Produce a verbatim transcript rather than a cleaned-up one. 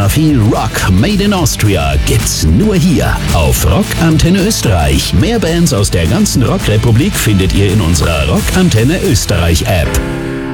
viel Rock made in Austria gibt's nur hier auf Rock Antenne Österreich. Mehr Bands aus der ganzen Rockrepublik findet ihr in unserer Rock Antenne Österreich App.